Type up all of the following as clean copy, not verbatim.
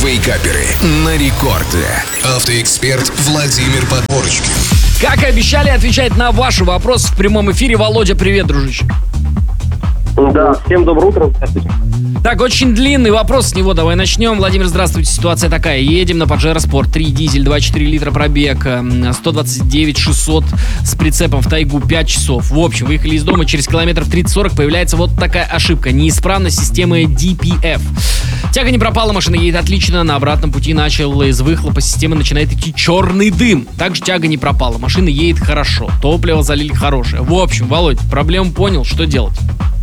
Вейкаперы на рекорде. Автоэксперт Владимир Подборочкин. Как и обещали, отвечать на ваши вопросы в прямом эфире. Володя, привет, дружище. Да, всем доброе утро. Здравствуйте. Так, очень длинный вопрос, с него давай начнем. Владимир, здравствуйте. Ситуация такая. Едем на Pajero Sport 3 дизель, 2,4 литра пробег, 129 600 с прицепом в тайгу 5 часов. В общем, выехали из дома, через километров 30-40 появляется вот такая ошибка. Неисправность системы DPF. Тяга не пропала, машина едет отлично. На обратном пути начал из выхлопа системы начинает идти черный дым. Также тяга не пропала, машина едет хорошо. Топливо залили хорошее. В общем, Володь, проблему понял, что делать?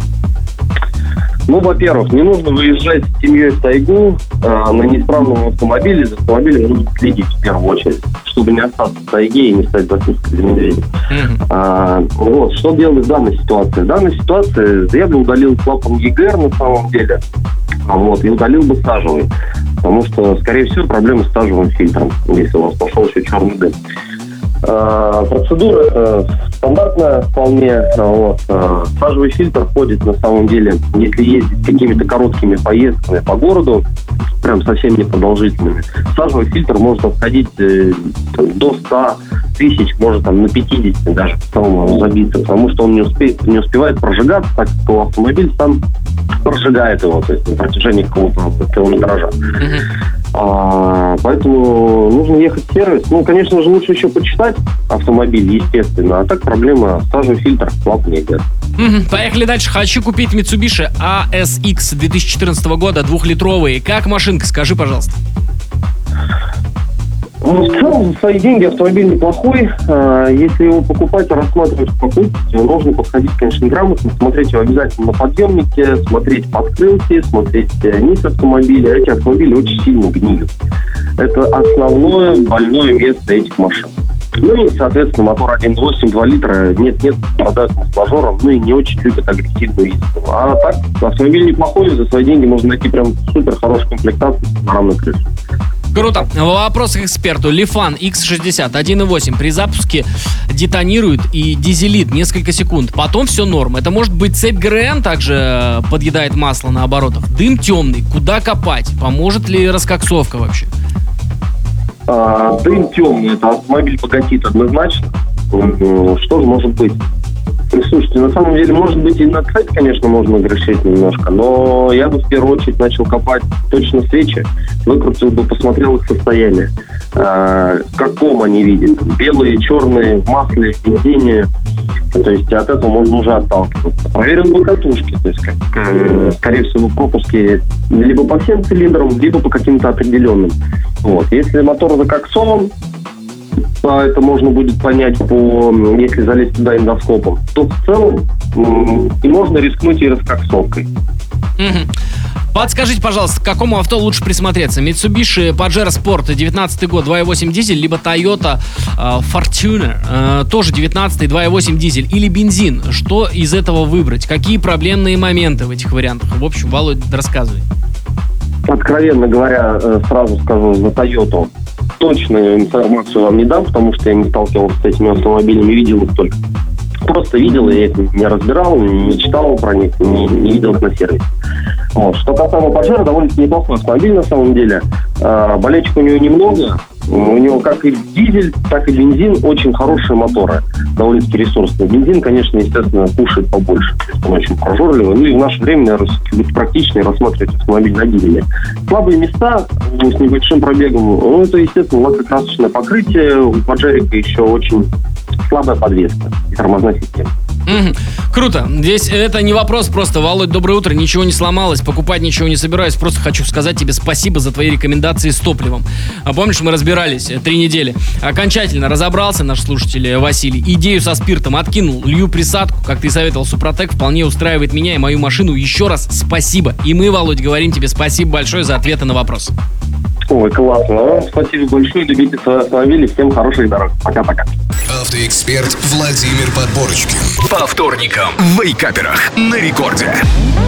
Ну, во-первых, не нужно выезжать с семьей в тайгу на неисправном автомобиле. За автомобилем нужно следить в первую очередь, чтобы не остаться в тайге и не стать закуской для медведя. Вот, что делать в данной ситуации? В данной ситуации я бы удалил клапан ЕГР на самом деле, вот, и удалил бы сажевый, потому что, скорее всего, проблемы с сажевым фильтром, если у вас пошел еще черный дым. Процедура стандартная вполне. Вот. Сажевый фильтр входит на самом деле, если ездить какими-то короткими поездками по городу, прям совсем непродолжительными. Сажевый фильтр может отходить до 100 тысяч, может там на 50 даже потом забиться, потому что он не успевает прожигаться, так как автомобиль сам прожигает его, то есть на протяжении какого-то километража. Поэтому нужно ехать в сервис. Ну, конечно же, лучше еще почитать автомобиль, естественно. А так проблема сажевый фильтр, клапан ЕГР. Поехали дальше. Хочу купить Mitsubishi ASX 2014 года, 2-литровый. Как машинка, скажи, пожалуйста. Ну, в целом, за свои деньги автомобиль неплохой. Если его покупать и рассматривать в покупке, нужно подходить, конечно, грамотно, смотреть его обязательно на подъемнике, смотреть подкрылки, смотреть низ автомобиля. Эти автомобили очень сильно гниют. Это основное больное место этих машин. Ну и, соответственно, мотор 1.8, 2 литра нет-нет, продают масложором, ну и не очень любят агрессивную езду. А так, автомобиль неплохой, за свои деньги можно найти прям супер хорошую комплектацию с панорамной крышей. Круто. Вопрос к эксперту. Лифан X60 1.8 при запуске детонирует и дизелит несколько секунд. Потом все норм. Это может быть цепь ГРМ также подъедает масло на оборотах. Дым темный. Куда копать? Поможет ли раскоксовка вообще? Дым темный. Это автомобиль богатит однозначно. Что же может быть? Слушайте, на самом деле, может быть, и на цепь, конечно, можно грешить немножко, но я бы в первую очередь начал копать точно свечи, выкрутил бы, посмотрел их состояние, в каком они видят. Белые, черные, в масле, в бензине. То есть от этого можно уже отталкиваться. Проверил бы катушки, то есть, скорее всего, пропуски либо по всем цилиндрам, либо по каким-то определенным. Вот. Если мотор закоксован, это можно будет понять, если залезть туда эндоскопом, то в целом и можно рискнуть и раскоксовкой. Подскажите, пожалуйста, к какому авто лучше присмотреться? Mitsubishi Pajero Sport 19 год, 2.8 дизель, либо Toyota Fortuner, тоже 19 2.8 дизель, или бензин? Что из этого выбрать? Какие проблемные моменты в этих вариантах? В общем, Володь, рассказывай. Откровенно говоря, сразу скажу, за Toyota точную информацию вам не дам, потому что я не сталкивался с этими автомобилями, видел их только. Просто видел, я их не разбирал, не читал про них, не видел их на сервисе. Вот. Что касаемо Pajero, довольно-таки неплохой автомобиль на самом деле. Болельщик у него немного. У него как и дизель, так и бензин очень хорошие моторы, довольно-таки ресурсные. Бензин, конечно, естественно, кушает побольше, то есть он очень прожорливый. Ну и в наше время, наверное, будет практичнее рассматривать автомобиль на дизеле. Слабые места с небольшим пробегом, ну это, естественно, лакокрасочное покрытие. У Pajero еще очень слабая подвеска и тормозная система. Круто. Здесь это не вопрос просто. Володь, доброе утро. Ничего не сломалось, покупать ничего не собираюсь. Просто хочу сказать тебе спасибо за твои рекомендации с топливом. Помнишь, мы разбирались 3 недели. Окончательно разобрался наш слушатель Василий. Идею со спиртом откинул. Лью присадку, как ты советовал, Супротек вполне устраивает меня и мою машину. Еще раз спасибо. И мы, Володь, говорим тебе спасибо большое за ответы на вопрос. Ой, классно. Спасибо большое. Любите свои автомобили. Всем хороших дорог. Пока-пока. Автоэксперт Владимир Подборочкин. По вторникам в Вейкаперах на рекорде.